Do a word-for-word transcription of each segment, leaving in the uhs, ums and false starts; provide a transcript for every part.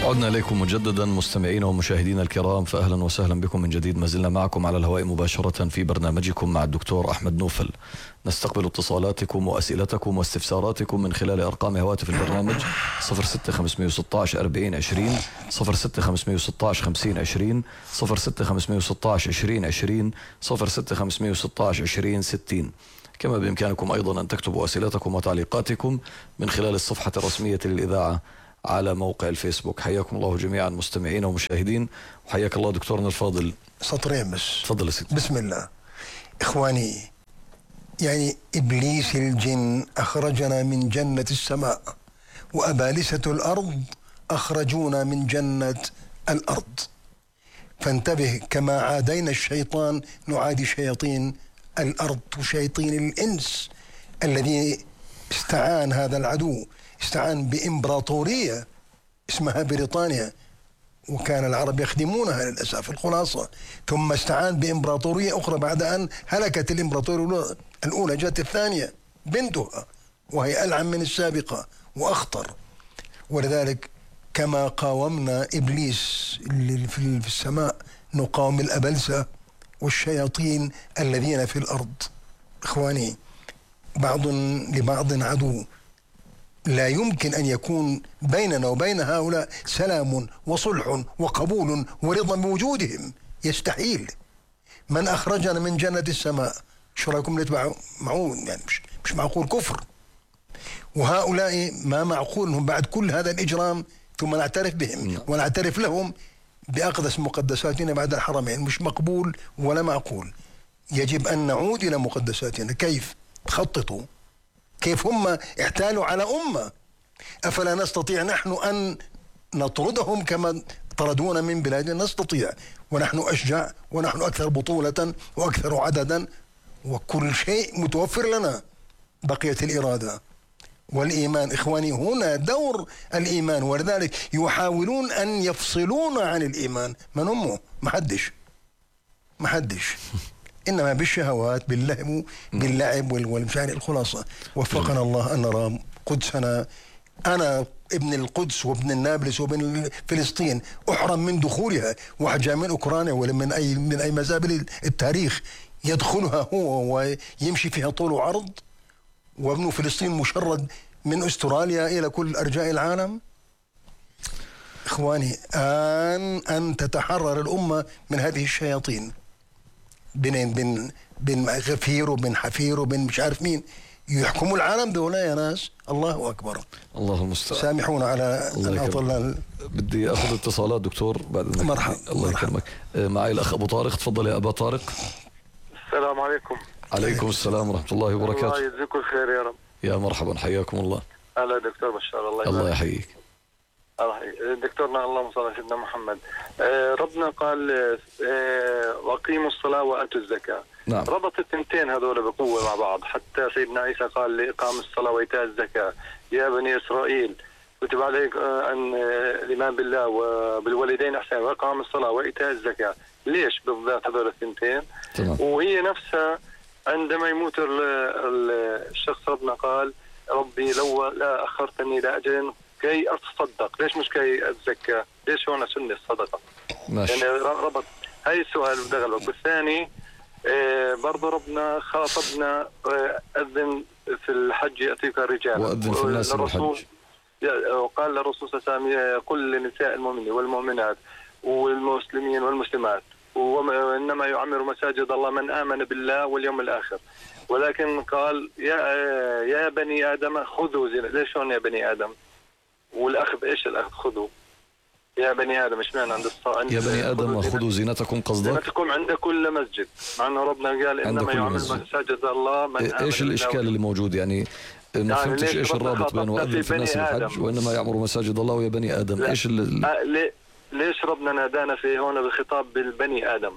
عدنا إليكم مجددا مستمعين ومشاهدينا الكرام، فأهلا وسهلا بكم من جديد. ما زلنا معكم على الهواء مباشرة في برنامجكم مع الدكتور أحمد نوفل. نستقبل اتصالاتكم وأسئلتكم واستفساراتكم من خلال أرقام هواتف البرنامج صفر ستة خمسمئة وستة عشر أربعين عشرين، صفر ستة خمسمئة وستة عشر خمسين عشرين، صفر ستة خمسمئة وستة عشر عشرين عشرين، صفر ستة خمسمئة وستة عشر عشرين ستين. كما بإمكانكم أيضا أن تكتبوا أسئلتكم وتعليقاتكم من خلال الصفحة الرسمية للإذاعة على موقع الفيسبوك. حياكم الله جميعا مستمعين ومشاهدين، وحياك الله دكتورنا الفاضل. سطرين بس. تفضل يا سيدي. بسم الله. إخواني، يعني إبليس الجن أخرجنا من جنة السماء، وأبالسة الأرض أخرجونا من جنة الأرض. فانتبه، كما عادينا الشيطان نعادي شياطين الأرض وشياطين الإنس. الذي استعان هذا العدو استعان بإمبراطورية اسمها بريطانيا، وكان العرب يخدمونها للأسف الخلاصة. ثم استعان بإمبراطورية أخرى بعد أن هلكت الإمبراطورية الأولى، جاءت الثانية بنتها وهي ألعن من السابقة وأخطر. ولذلك كما قاومنا إبليس اللي في السماء نقاوم الأبلسة والشياطين الذين في الأرض. إخواني، بعض لبعض عدو. لا يمكن أن يكون بيننا وبين هؤلاء سلام وصلح وقبول ورضا بوجودهم، يستحيل. من أخرجنا من جنة السماء، شو رأيكم نتبع معون؟ يعني مش, مش معقول كفر. وهؤلاء ما معقول أنهم بعد كل هذا الإجرام ثم نعترف بهم ونعترف لهم بأقدس مقدساتنا بعد الحرمين. مش مقبول ولا معقول. يجب أن نعود إلى مقدساتنا. كيف؟ خططوا. كيف هم احتالوا على أمة؟ أفلا نستطيع نحن أن نطردهم كما طردونا من بلادنا؟ نستطيع، ونحن أشجع ونحن أكثر بطولة وأكثر عددا وكل شيء متوفر لنا. بقيت الإرادة والإيمان. إخواني، هنا دور الإيمان، ولذلك يحاولون أن يفصلون عن الإيمان. من أمه؟ محدش محدش إنما بالشهوات، باللهو باللعب والمشاعر. الخلاصة وفقنا الله أن نرى قدسنا. أنا ابن القدس وابن النابلس وابن فلسطين أحرم من دخولها، واحد جاء من أوكرانيا ولا من أي من أي مزابل التاريخ يدخلها هو ويمشي فيها طول وعرض، وابن فلسطين مشرد من أستراليا إلى كل أرجاء العالم. إخواني، آن أن تتحرر الأمة من هذه الشياطين. بين بين بين غفير وبين حفير وبين مش عارف مين يحكموا العالم دول يا ناس. الله أكبر. الله المستعان. سامحونا على الأطلال. بدي أخذ اتصالات دكتور بعد. مرحبا. الله يكرمك. معي الأخ أبو طارق. تفضل يا أبا طارق. السلام عليكم. عليكم السلام ورحمة الله وبركاته. الله يجزيكم الخير يا رب. يا مرحبا، حياكم الله. هلا دكتور بشار. الله الله يحييك. الله يحييك دكتورنا. اللهم صل على سيدنا محمد. آه ربنا قال آه واقيموا الصلاة وآتوا الزكاة. نعم. ربط التنتين هذول بقوة مع بعض. حتى سيدنا عيسى قال لإقام الصلاة وإيتاء الزكاة يا بني إسرائيل كتب عليك آه أن آه الإيمان بالله وبالوالدين إحسانا وإقام الصلاة وإيتاء الزكاة. ليش بالذات هذول التنتين؟ تمام. وهي نفسها عندما يموت الشخص ربنا قال ربي لو لا أخرتني لأجل كي أتصدق. ليش مش كي أتزكى؟ ليش هون سنة الصدقة؟ ماشي. يعني ربط هاي السؤال بدغلك. والثاني آه برضو ربنا خاطبنا آه أذن في الحج يأتيك الرجال وأذن في الناس الحج، وقال للرسول صلى الله عليه وسلم قل لنساء المؤمنين والمؤمنات والمسلمين والمسلمات وإنما يعمر مساجد الله من آمن بالله واليوم الآخر. ولكن قال يا يا بني آدم خذوا زينة. ليش هون يا بني آدم؟ والأخذ إيش الأخذ؟ خذوا يا بني آدم. إيش معنى عند الصلاة؟ يا بني آدم خذوا زينتكم قصدك؟ زينتكم عند كل مسجد، مع أنه ربنا قال إنما يعمر مساجد الله من آمن. إيش الإشكال اللي موجود يعني؟ ما فهمتش إيش الرابط بين وأذن في الناس الحج وإنما يعمر مساجد الله ويا بني آدم؟ إيش ال... آه ليش ربنا نادانا في هون بالخطاب بالبني آدم؟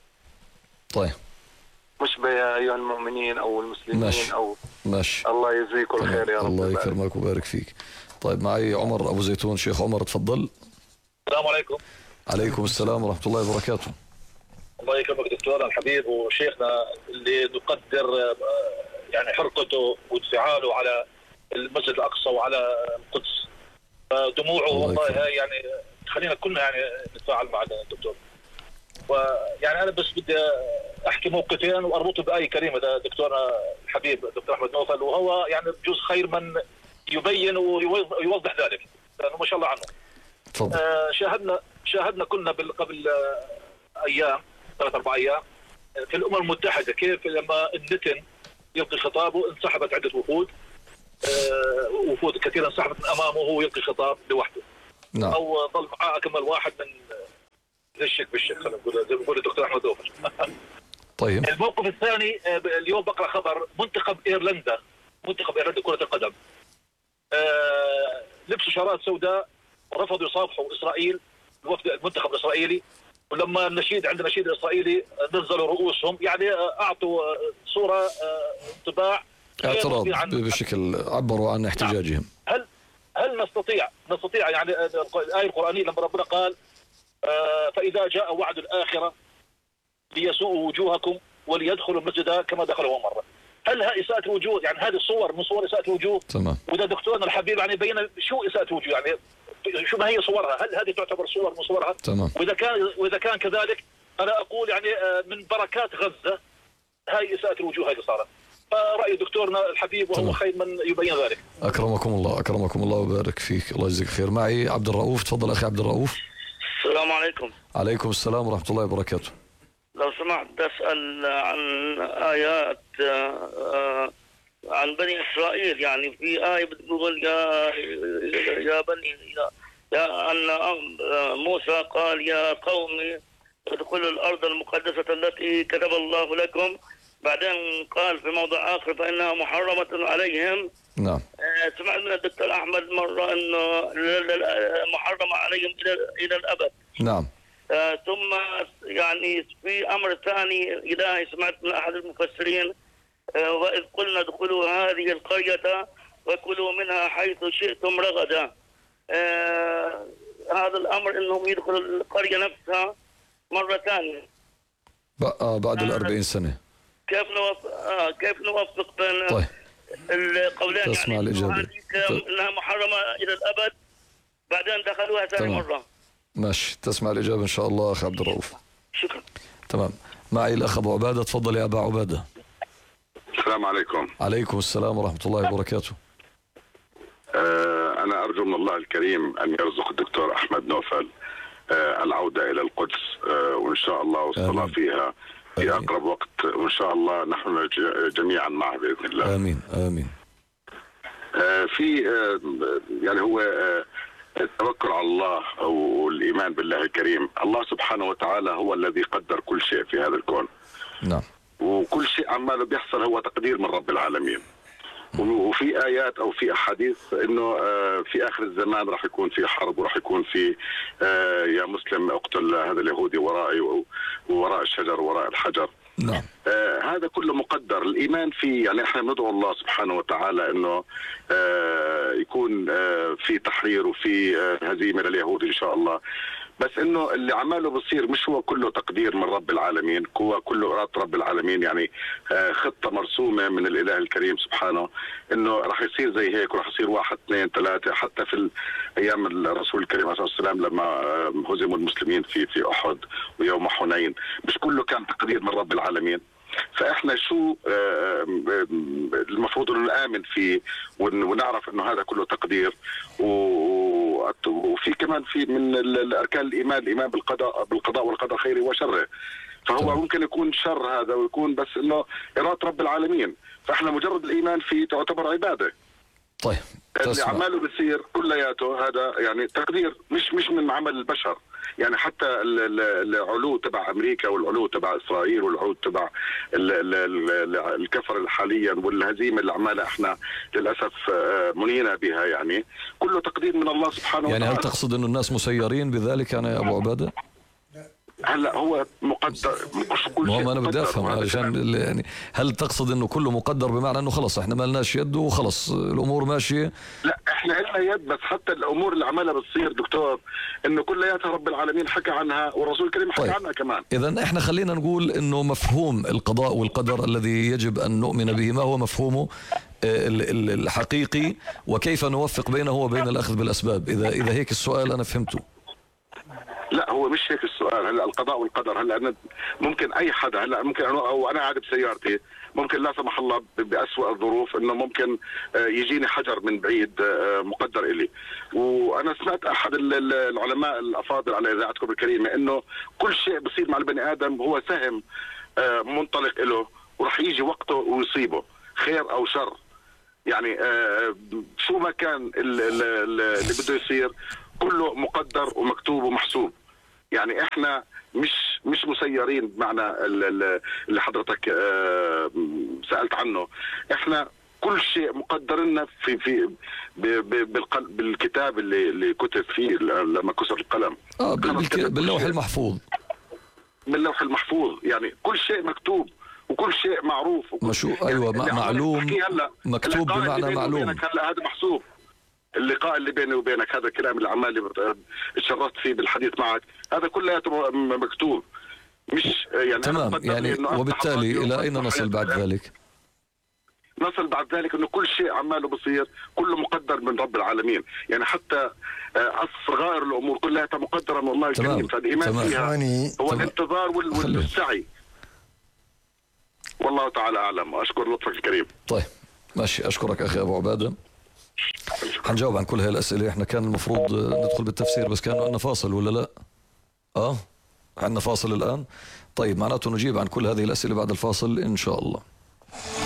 طيب مش بيا أيها المؤمنين أو المسلمين. ماشي. أو ماشي. الله يجزيكم الخير يا رب. الله يكرمك ويبارك فيك. طيب معي عمر أبو زيتون. شيخ عمر تفضل. السلام عليكم. عليكم السلام ورحمة الله وبركاته. الله يكرمك دكتورنا الحبيب وشيخنا اللي نقدر يعني حرقته وانفعاله على المسجد الأقصى وعلى القدس. دموعه والله يعني خلينا كلنا يعني نتفاعل مع الدكتور. ويعني انا بس بدي احكي موقفين واربطه بايه كريمه ده دكتورنا الحبيب دكتور احمد نوفل، وهو يعني بجوز خير من يبين ويوضح ذلك لانه ما شاء الله عنه. تفضل. آه شاهدنا شاهدنا كنا قبل آه ايام ثلاث اربع ايام في الامم المتحده كيف لما النتن يلقي خطابه انسحبت عده وفود، آه وفود كثيره انسحبت من امامه وهو يلقي خطاب لوحده. نعم. او ظل معاه كمل واحد من زي الشك بالشك خلينا نقول زي ما بيقول الدكتور احمد نوفل. طيب. الموقف الثاني اليوم بقرا خبر منتخب ايرلندا منتخب ايرلندا كرة القدم آه لبسوا شارات سوداء ورفضوا يصافحوا اسرائيل الوفد المنتخب الاسرائيلي، ولما النشيد عند النشيد الاسرائيلي نزلوا رؤوسهم، يعني اعطوا صوره انطباع اعتراض بشكل عبروا عن احتجاجهم. هل هل نستطيع نستطيع يعني الايه القرانيه لما ربنا قال آه فاذا جاء وعد الاخره ليسوءوا وجوهكم وليدخلوا المسجد كما دخلوا مره، هل ها اساءة الوجوه؟ يعني هذه الصور من صور اساءة الوجوه. تمام. واذا دكتورنا الحبيب يعني بين شو اساءة الوجوه، يعني شو ما هي صورها؟ هل هذه تعتبر صور من صورها؟ تمام. واذا كان واذا كان كذلك انا اقول يعني من بركات غزه هاي اساءة الوجوه اللي صارت. فرأي دكتورنا الحبيب وهو تمام. خير من يبين ذلك. اكرمكم الله اكرمكم الله وبارك فيك، الله يجزيك خير. معي عبد الرؤوف، تفضل اخي عبد الرؤوف. السلام عليكم. عليكم السلام ورحمة الله وبركاته. لو سمحت تسأل عن آيات عن بني إسرائيل، يعني في آية بتقول يا يا بني يا, يا أن موسى قال يا قوم ادخلوا الأرض المقدسة التي كتب الله لكم، بعدين قال في موضع آخر فإنها محرمة عليهم. نعم. سمعت من الدكتور أحمد مرة أنه محرمة عليهم إلى إلى الأبد. نعم. آه ثم يعني في أمر ثاني إلهي سمعت من أحد المفسرين آه وإذ قلنا ادخلوا هذه القرية وكلوا منها حيث شئتم رغدا. آه هذا الأمر أنهم يدخلوا القرية نفسها مرة ثانية بقى بعد آه الأربعين سنة. كيف نوفق آه كيف نوفق بين طيب. القولين؟ تسمع يعني الإجابة. أنها محرمة إلى الأبد بعدين دخلوها ثاني مرة. ماشي، تسمع الإجابة إن شاء الله أخي عبد الرؤوف. شكرا. تمام. معي الأخ أبو عبادة، تفضل يا أبا عبادة. السلام عليكم. عليكم السلام ورحمة الله وبركاته. آه أنا أرجو من الله الكريم أن يرزق الدكتور أحمد نوفل آه العودة إلى القدس آه وإن شاء الله والصلاة فيها في آمين. أقرب وقت، وإن شاء الله نحن جميعا معه بإذن الله. آمين آمين. آه في آه يعني هو آه التوكل على الله أو الإيمان بالله الكريم. الله سبحانه وتعالى هو الذي قدر كل شيء في هذا الكون. نعم. وكل شيء عماله بيحصل هو تقدير من رب العالمين. وفي آيات أو في أحاديث إنه في آخر الزمان راح يكون في حرب وراح يكون في يا مسلم اقتل هذا اليهودي ورائي ووراء الشجر وراء الحجر. نعم. آه هذا كله مقدر. الإيمان فيه يعني احنا ندعو الله سبحانه وتعالى انه آه يكون آه في تحرير وفي آه هزيمة لليهود ان شاء الله، بس انه اللي عماله بصير مش هو كله تقدير من رب العالمين، هو كله إرادة رب العالمين، يعني آه خطة مرسومة من الإله الكريم سبحانه انه راح يصير زي هيك وراح يصير واحد اثنين ثلاثة. حتى في ايام الرسول الكريم عليه الصلاة والسلام لما آه هزموا المسلمين في في احد ويوم حنين، مش كله كان تقدير من رب العالمين. فاحنا شو المفروض انه نآمن فيه ونعرف انه هذا كله تقدير، وفي كمان في من الاركان الايمان الايمان بالقضاء بالقضاء والقدر خيره وشره. فهو طبعا. ممكن يكون شر هذا ويكون بس انه إرادة رب العالمين، فاحنا مجرد الايمان فيه تعتبر عباده. طيب اللي عماله بصير كلياته هذا يعني تقدير مش مش من عمل البشر. يعني حتى العلو تبع امريكا والعلو تبع اسرائيل والعلو تبع الكفر حاليا والهزيمه اللي عمالها احنا للاسف منينا بها، يعني كله تقدير من الله سبحانه يعني وتعالى. هل تقصد انه الناس مسيرين بذلك يعني يا ابو عباده؟ هلا هو مقدر مش كل شيء. ما انا بدي افهم علشان يعني هل تقصد انه كله مقدر بمعنى انه خلص احنا ما لناش يد وخلص الامور ماشيه؟ لا احنا لنا يد، بس حتى الامور اللي عمالها بتصير دكتور انه كلياتها رب العالمين حكى عنها والرسول الكريم حكى طيب. عنها كمان. اذا احنا خلينا نقول انه مفهوم القضاء والقدر الذي يجب ان نؤمن به ما هو مفهومه الحقيقي، وكيف نوفق بينه وبين الاخذ بالاسباب؟ اذا اذا هيك السؤال انا فهمته. لا هو مش هيك السؤال. هلا القضاء والقدر، هلا أنا ممكن اي حدا، هلا ممكن انا او انا قاعد بسيارتي ممكن لا سمح الله بأسوأ الظروف انه ممكن يجيني حجر من بعيد مقدر الي. وانا سمعت احد العلماء الافاضل على اذاعتكم الكريمه انه كل شيء بصير مع البني ادم هو سهم منطلق له، وراح يجي وقته ويصيبه خير او شر. يعني شو ما كان اللي بده يصير كله مقدر ومكتوب ومحسوب. يعني احنا مش مش مسيرين بمعنى اللي حضرتك سألت عنه. احنا كل شيء مقدر لنا في في بالكتاب اللي اللي كتب فيه لما كسر القلم. اه باللوح المحفوظ. باللوح المحفوظ، يعني كل شيء مكتوب وكل شيء معروف. مشو ايوه يعني معلوم مكتوب بمعنى معلوم. هلا هذا محسوب. اللقاء اللي بيني وبينك هذا الكلام اللي عمال اتشرفت فيه بالحديث معك هذا كله مكتوب. مش يعني تمام. يعني وبالتالي الى اين نصل بعد ذلك؟ نصل بعد ذلك انه كل شيء عماله بصير كله مقدر من رب العالمين. يعني حتى صغائر الامور كلها مقدره من الله الكريم. فالايمان فيها هو تمام. الانتظار والسعي. والله تعالى اعلم. واشكر لطفك الكريم. طيب ماشي، اشكرك اخي ابو عباده. حنجاوب عن كل هاي الاسئله. احنا كان المفروض ندخل بالتفسير بس كان عندنا فاصل ولا لا؟ اه عندنا فاصل الان. طيب معناته نجيب عن كل هذه الاسئله بعد الفاصل ان شاء الله.